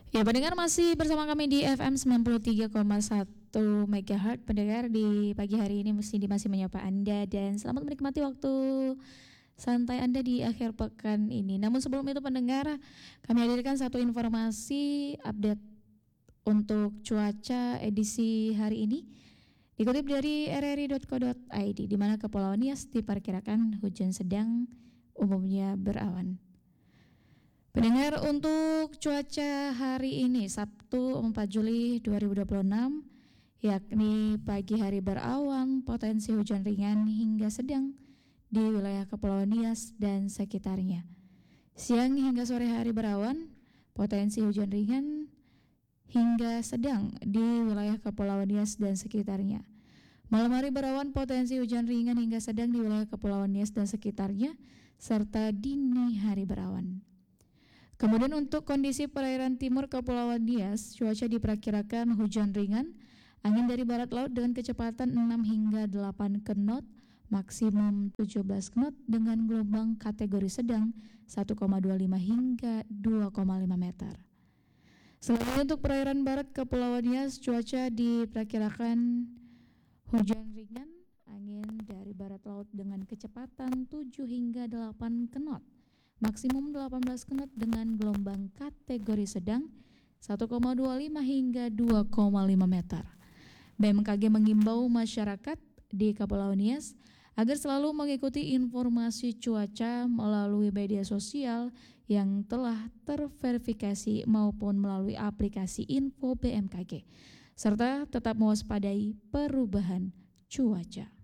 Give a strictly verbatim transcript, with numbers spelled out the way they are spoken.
Ya, pendengar masih bersama kami di F M sembilan puluh tiga koma satu megahertz. Pendengar di pagi hari ini mesti masih menyapa Anda dan selamat menikmati waktu santai Anda di akhir pekan ini. Namun sebelum itu pendengar, kami hadirkan satu informasi update untuk cuaca edisi hari ini. Dikutip dari r r i dot co dot i d, di mana Kepulauan Nias diperkirakan hujan sedang umumnya berawan. Pendengar, untuk cuaca hari ini Sabtu empat Juli dua ribu dua puluh enam, yakni pagi hari berawan, potensi hujan ringan hingga sedang di wilayah Kepulauan Nias dan sekitarnya. Siang hingga sore hari berawan, potensi hujan ringan hingga sedang di wilayah Kepulauan Nias dan sekitarnya. Malam hari berawan, potensi hujan ringan hingga sedang di wilayah Kepulauan Nias dan sekitarnya, serta dini hari berawan. Kemudian untuk kondisi perairan timur Kepulauan Nias, cuaca diperkirakan hujan ringan, angin dari barat laut dengan kecepatan enam hingga delapan knot, maksimum tujuh belas knot dengan gelombang kategori sedang satu koma dua lima hingga dua koma lima meter. Selanjutnya untuk perairan barat Kepulauan Nias, cuaca diperkirakan hujan ringan, angin dari barat laut dengan kecepatan tujuh hingga delapan knot, maksimum delapan belas knot dengan gelombang kategori sedang satu koma dua lima hingga dua koma lima meter. B M K G mengimbau masyarakat di Kepulauan Nias agar selalu mengikuti informasi cuaca melalui media sosial yang telah terverifikasi maupun melalui aplikasi info B M K G, serta tetap mewaspadai perubahan cuaca.